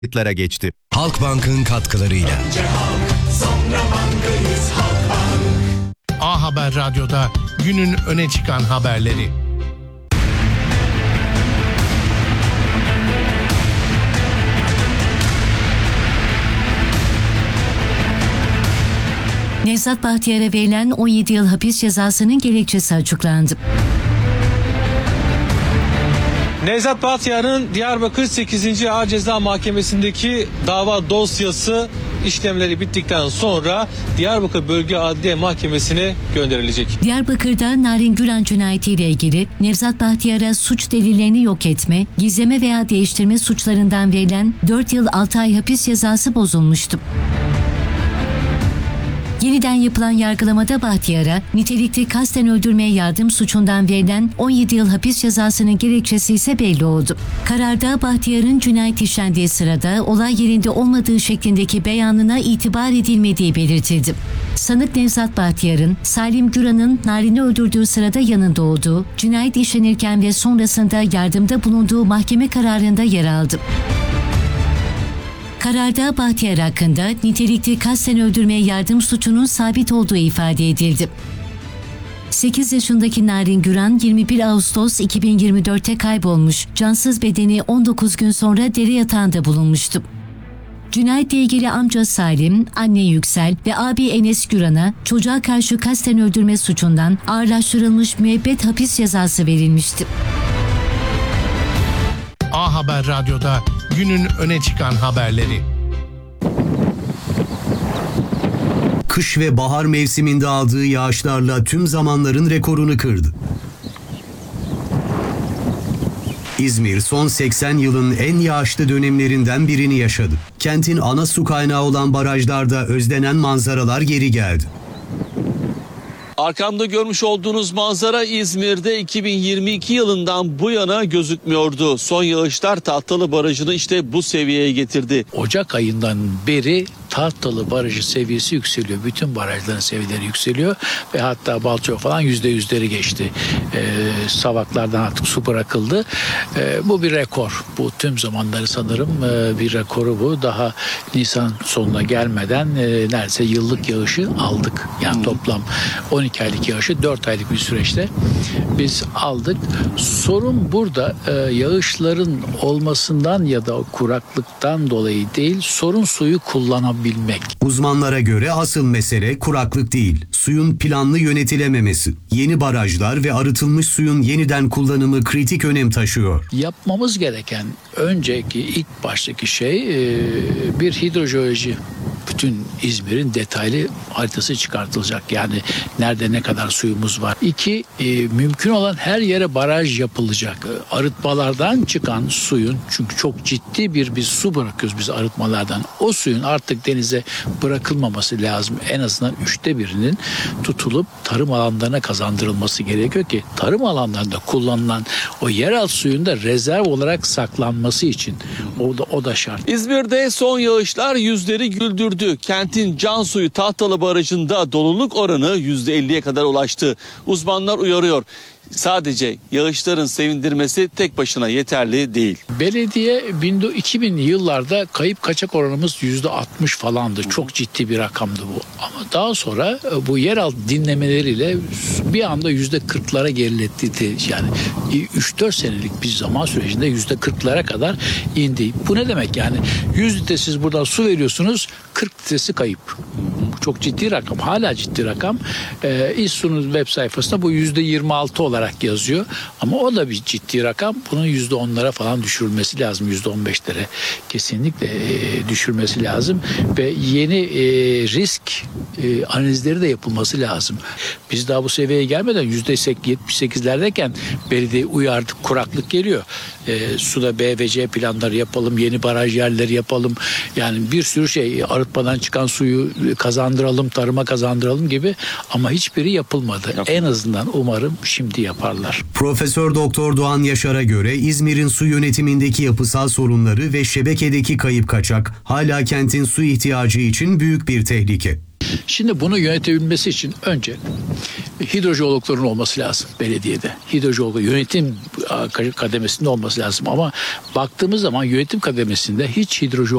kayıtlara geçti. Halkbank'ın katkılarıyla. Önce halk, sonra bankayız Halkbank. A Haber Radyo'da günün öne çıkan haberleri. Nevzat Bahtiyar'a verilen 17 yıl hapis cezasının gerekçesi açıklandı. Nevzat Bahtiyar'ın Diyarbakır 8. Ağır Ceza Mahkemesi'ndeki dava dosyası işlemleri bittikten sonra Diyarbakır Bölge Adliye Mahkemesi'ne gönderilecek. Diyarbakır'da Narin Güran cinayetiyle ilgili Nevzat Bahtiyar'a suç delillerini yok etme, gizleme veya değiştirme suçlarından verilen 4 yıl 6 ay hapis cezası bozulmuştu. Yeniden yapılan yargılamada Bahtiyar'a nitelikli kasten öldürmeye yardım suçundan verilen 17 yıl hapis cezasının gerekçesi ise belli oldu. Kararda Bahtiyar'ın cinayet işlendiği sırada olay yerinde olmadığı şeklindeki beyanına itibar edilmediği belirtildi. Sanık Nevzat Bahtiyar'ın Salim Güran'ın Narin'i öldürdüğü sırada yanında olduğu, cinayet işlenirken ve sonrasında yardımda bulunduğu mahkeme kararında yer aldı. Kararda Bahtiyar hakkında nitelikli kasten öldürmeye yardım suçunun sabit olduğu ifade edildi. 8 yaşındaki Narin Güran 21 Ağustos 2024'te kaybolmuş, cansız bedeni 19 gün sonra dere yatağında bulunmuştu. Cinayetle ilgili amca Salim, anne Yüksel ve abi Enes Güran'a çocuğa karşı kasten öldürme suçundan ağırlaştırılmış müebbet hapis cezası verilmişti. A Haber Radyo'da günün öne çıkan haberleri. Kış ve bahar mevsiminde aldığı yağışlarla tüm zamanların rekorunu kırdı. İzmir son 80 yılın en yağışlı dönemlerinden birini yaşadı. Kentin ana su kaynağı olan barajlarda özlenen manzaralar geri geldi. Arkamda görmüş olduğunuz manzara İzmir'de 2022 yılından bu yana gözükmüyordu. Son yağışlar Tahtalı Barajı'nı işte bu seviyeye getirdi. Ocak ayından beri Tahtalı Barajı seviyesi yükseliyor. Bütün barajların seviyeleri yükseliyor ve hatta Balçova falan %100'leri geçti. Savaklardan artık su bırakıldı. Bu bir rekor. Bu tüm zamanları sanırım bir rekoru bu. Daha Nisan sonuna gelmeden neredeyse yıllık yağışı aldık. Yani toplam 12 aylık yağışı 4 aylık bir süreçte biz aldık. Sorun burada yağışların olmasından ya da kuraklıktan dolayı değil, sorun suyu kullanabilmek. Uzmanlara göre asıl mesele kuraklık değil, suyun planlı yönetilememesi. Yeni barajlar ve arıtılmış suyun yeniden kullanımı kritik önem taşıyor. Yapmamız gereken önceki ilk baştaki şey bir hidrojeoloji. Bütün İzmir'in detaylı haritası çıkartılacak. Yani nerede ne kadar suyumuz var. 2, mümkün olan her yere baraj yapılacak. Arıtmalardan çıkan suyun, çünkü çok ciddi bir su bırakıyoruz biz arıtmalardan. O suyun artık denize bırakılmaması lazım. En azından 1/3'inin tutulup tarım alanlarına kazandırılması gerekiyor ki tarım alanlarında kullanılan o yeraltı suyun da rezerv olarak saklanması için. O da şart. İzmir'de son yağışlar yüzleri güldürdü. Kentin can suyu Tahtalı Barajı'nda doluluk oranı %50'ye kadar ulaştı. Uzmanlar uyarıyor. Sadece yağışların sevindirmesi tek başına yeterli değil. Belediye 2000'li yıllarda kayıp kaçak oranımız %60 falandı. Çok ciddi bir rakamdı bu. Ama daha sonra bu yeraltı dinlemeleriyle bir anda %40'lara geriletti. Yani 3-4 senelik bir zaman sürecinde %40'lara kadar indi. Bu ne demek yani? 100 litre siz buradan su veriyorsunuz, 40 litresi kayıp. Çok ciddi rakam. Hala ciddi rakam. İSSU'nun web sayfasında bu %26 olarak yazıyor. Ama o da bir ciddi rakam. Bunun %10'lara falan düşürülmesi lazım. %15'lere kesinlikle düşürmesi lazım. Ve yeni risk analizleri de yapılması lazım. Biz daha bu seviyeye gelmeden %78'lerdeyken belediye uyardık. Kuraklık geliyor. Suda B ve C planları yapalım. Yeni baraj yerleri yapalım. Yani bir sürü şey, arıtmadan çıkan suyu kazandıralım, tarıma kazandıralım gibi, ama hiçbiri yapılmadı. En azından umarım şimdi yaparlar. Profesör Doktor Doğan Yaşar'a göre İzmir'in su yönetimindeki yapısal sorunları ve şebekedeki kayıp kaçak hala kentin su ihtiyacı için büyük bir tehlike. Şimdi bunu yönetebilmesi için önce hidrojeologların olması lazım belediyede. Hidrojeolog yönetim kademesinde olması lazım ama baktığımız zaman yönetim kademesinde hiç hidrojeolog